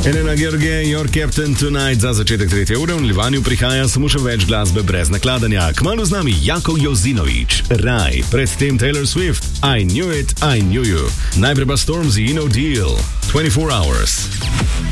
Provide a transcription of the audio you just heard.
Elena George, Your Captain Tonight za začetek 3. ure. V nadaljevanju prihaja samo še več glasbe brez nakladanja. Kmalu z nami Jakov Jozinović, Raj, predtem Taylor Swift, I Knew It, I Knew You. Najprej pa Stormzy, No Deal, 24 Hours.